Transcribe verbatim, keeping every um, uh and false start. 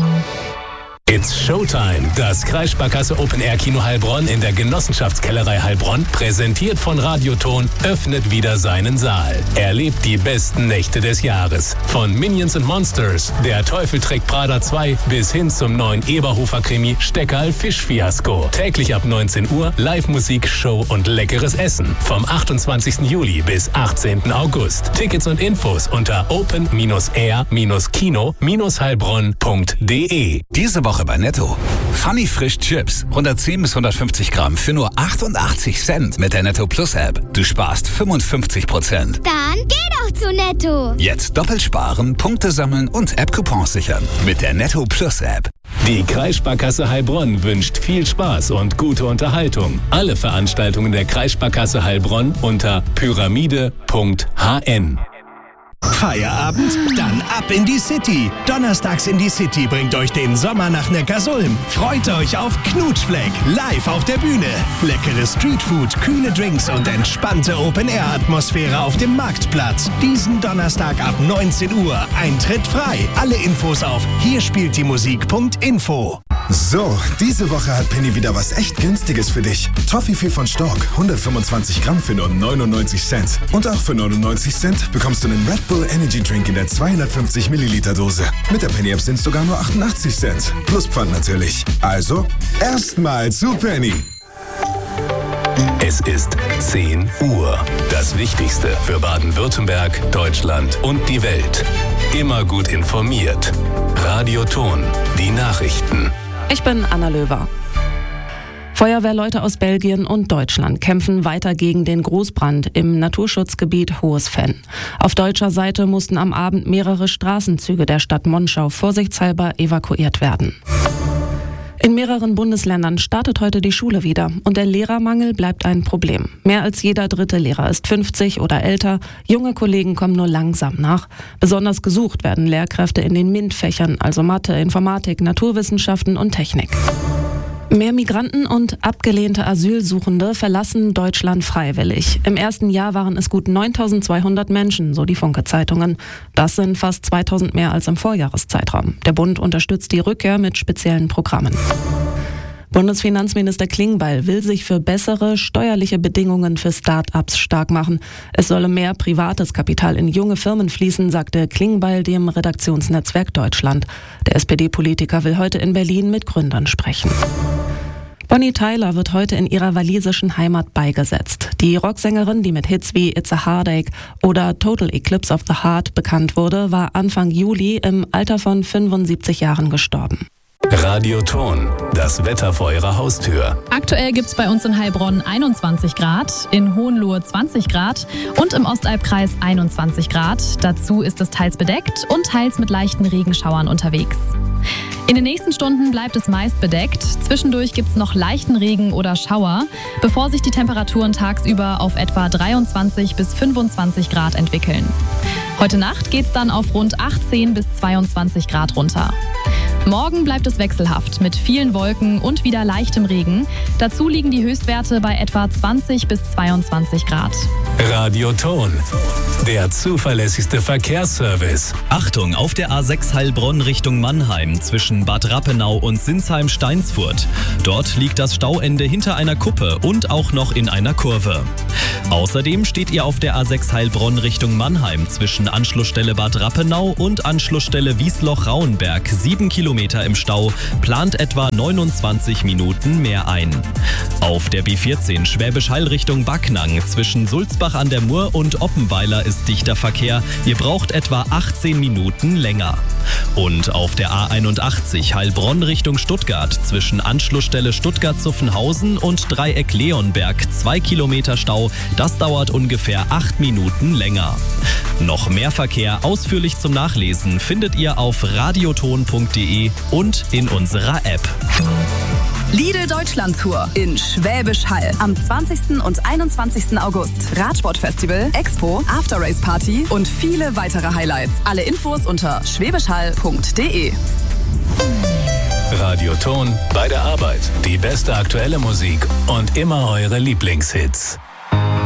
It's Showtime. Das Kreissparkasse Open Air Kino Heilbronn in der Genossenschaftskellerei Heilbronn, präsentiert von Radioton, öffnet wieder seinen Saal. Erlebt die besten Nächte des Jahres. Von Minions and Monsters, Der Teufel trägt Prada zwei bis hin zum neuen Eberhofer-Krimi Steckerl Fischfiasko. Täglich ab neunzehn Uhr Live-Musik, Show und leckeres Essen. Vom achtundzwanzigsten Juli bis achtzehnten August. Tickets und Infos unter open air kino heilbronn punkt de. Diese Woche bei Netto. Funny Frisch Chips. hundertzehn bis hundertfünfzig Gramm für nur achtundachtzig Cent mit der Netto Plus App. Du sparst fünfundfünfzig Prozent. Dann geh doch zu Netto. Jetzt doppelt sparen, Punkte sammeln und App-Coupons sichern. Mit der Netto Plus App. Die Kreissparkasse Heilbronn wünscht viel Spaß und gute Unterhaltung. Alle Veranstaltungen der Kreissparkasse Heilbronn unter pyramide punkt h n. Feierabend? Dann ab in die City. Donnerstags in die City bringt euch den Sommer nach Neckarsulm. Freut euch auf Knutschfleck, live auf der Bühne. Leckere Streetfood, kühle Drinks und entspannte Open-Air-Atmosphäre auf dem Marktplatz. Diesen Donnerstag ab neunzehn Uhr. Eintritt frei. Alle Infos auf hier spielt die Musik punkt info. So, diese Woche hat Penny wieder was echt Günstiges für dich. Toffifee von Stork, hundertfünfundzwanzig Gramm für nur neunundneunzig Cent. Und auch für neunundneunzig Cent bekommst du einen Red Bull Energy Drink in der zweihundertfünfzig Milliliter Dose. Mit der Penny App sind es sogar nur achtundachtzig Cent. Plus Pfand natürlich. Also, erstmal zu Penny. Es ist zehn Uhr. Das Wichtigste für Baden-Württemberg, Deutschland und die Welt. Immer gut informiert. Radioton, die Nachrichten. Ich bin Anna Löwer. Feuerwehrleute aus Belgien und Deutschland kämpfen weiter gegen den Großbrand im Naturschutzgebiet Hohes Venn. Auf deutscher Seite mussten am Abend mehrere Straßenzüge der Stadt Monschau vorsichtshalber evakuiert werden. In mehreren Bundesländern startet heute die Schule wieder und der Lehrermangel bleibt ein Problem. Mehr als jeder dritte Lehrer ist fünfzig oder älter, junge Kollegen kommen nur langsam nach. Besonders gesucht werden Lehrkräfte in den MINT-Fächern, also Mathe, Informatik, Naturwissenschaften und Technik. Mehr Migranten und abgelehnte Asylsuchende verlassen Deutschland freiwillig. Im ersten Jahr waren es gut neuntausendzweihundert Menschen, so die Funke-Zeitungen. Das sind fast zweitausend mehr als im Vorjahreszeitraum. Der Bund unterstützt die Rückkehr mit speziellen Programmen. Bundesfinanzminister Klingbeil will sich für bessere steuerliche Bedingungen für Start-ups stark machen. Es solle mehr privates Kapital in junge Firmen fließen, sagte Klingbeil dem Redaktionsnetzwerk Deutschland. Der S P D-Politiker will heute in Berlin mit Gründern sprechen. Bonnie Tyler wird heute in ihrer walisischen Heimat beigesetzt. Die Rocksängerin, die mit Hits wie It's a Heartache oder Total Eclipse of the Heart bekannt wurde, war Anfang Juli im Alter von fünfundsiebzig Jahren gestorben. Radioton, das Wetter vor Ihrer Haustür. Aktuell gibt es bei uns in Heilbronn einundzwanzig Grad, in Hohenlohe zwanzig Grad und im Ostalbkreis einundzwanzig Grad. Dazu ist es teils bedeckt und teils mit leichten Regenschauern unterwegs. In den nächsten Stunden bleibt es meist bedeckt. Zwischendurch gibt es noch leichten Regen oder Schauer, bevor sich die Temperaturen tagsüber auf etwa dreiundzwanzig bis fünfundzwanzig Grad entwickeln. Heute Nacht geht es dann auf rund achtzehn bis zweiundzwanzig Grad runter. Morgen bleibt es wechselhaft mit vielen Wolken und wieder leichtem Regen. Dazu liegen die Höchstwerte bei etwa zwanzig bis zweiundzwanzig Grad. Radioton, der zuverlässigste Verkehrsservice. Achtung, auf der A sechs Heilbronn Richtung Mannheim zwischen Bad Rappenau und Sinsheim-Steinsfurt. Dort liegt das Stauende hinter einer Kuppe und auch noch in einer Kurve. Außerdem steht ihr auf der A sechs Heilbronn Richtung Mannheim zwischen Anschlussstelle Bad Rappenau und Anschlussstelle Wiesloch-Rauenberg sieben Kilometer im Stau, plant etwa neunundzwanzig Minuten mehr ein. Auf der B vierzehn Schwäbisch Hall Richtung Backnang zwischen Sulzbach an der Mur und Oppenweiler ist dichter Verkehr. Ihr braucht etwa achtzehn Minuten länger. Und auf der A einundachtzig Heilbronn Richtung Stuttgart zwischen Anschlussstelle Stuttgart-Zuffenhausen und Dreieck Leonberg zwei Kilometer Stau. Das dauert ungefähr acht Minuten länger. Noch mehr Verkehr ausführlich zum Nachlesen findet ihr auf radioton punkt de und in unserer App. Lidl Deutschland Tour in Schwäbisch Hall am zwanzigsten und einundzwanzigsten August. Radsportfestival, Expo, After-Race Party und viele weitere Highlights. Alle Infos unter schwäbischhall punkt de. Radioton bei der Arbeit. Die beste aktuelle Musik und immer eure Lieblingshits.